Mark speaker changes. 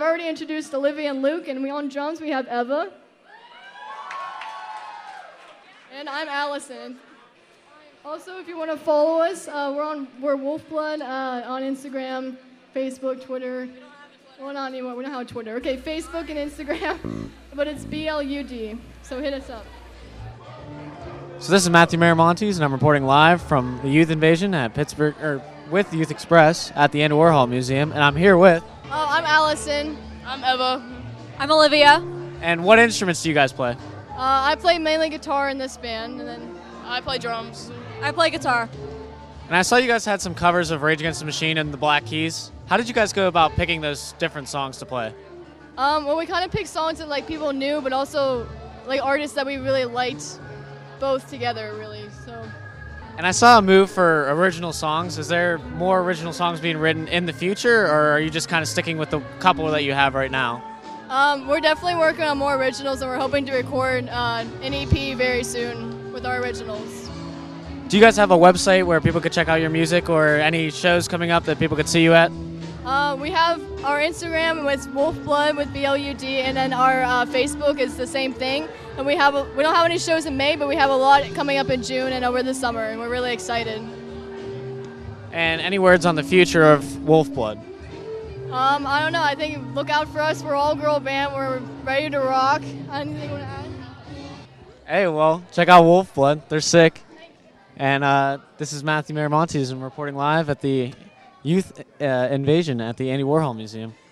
Speaker 1: already introduced Olivia and Luke, and on drums we have Eva. And I'm Allison. Also, if you want to follow us, we're Wolfblood on Instagram, Facebook, Twitter. Well, not anymore. We don't have Twitter. Okay, Facebook and Instagram, but it's BLUD. So hit us up.
Speaker 2: So this is Matthew Miramontes, and I'm reporting live from the Youth Invasion at Pittsburgh, with Youth Express at the Andy Warhol Museum, and I'm here with.
Speaker 1: Oh, I'm Allison.
Speaker 3: I'm Eva.
Speaker 4: I'm Olivia.
Speaker 2: And what instruments do you guys play?
Speaker 1: I play mainly guitar in this band, and then
Speaker 3: I play drums.
Speaker 4: I play guitar.
Speaker 2: And I saw you guys had some covers of Rage Against the Machine and the Black Keys. How did you guys go about picking those different songs to play?
Speaker 1: well, we kind of picked songs that like people knew, but also like artists that we really liked, both together, really. So.
Speaker 2: And I saw a move for original songs. Is there more original songs being written in the future, or are you just kind of sticking with the couple that you have right now?
Speaker 1: We're definitely working on more originals, and we're hoping to record an EP very soon with our originals.
Speaker 2: Do you guys have a website where people could check out your music, or any shows coming up that people could see you at?
Speaker 1: We have our Instagram with Wolfblood with BLUD, and then our Facebook is the same thing. And we don't have any shows in May, but we have a lot coming up in June and over the summer, and we're really excited.
Speaker 2: And any words on the future of Wolfblood?
Speaker 1: I don't know. I think look out for us. We're an all-girl band. We're ready to rock. Anything you want to add?
Speaker 2: Hey, well, check out Wolfblood. They're sick. And this is Matthew Miramontes, and I'm reporting live at the Youth Invasion at the Andy Warhol Museum.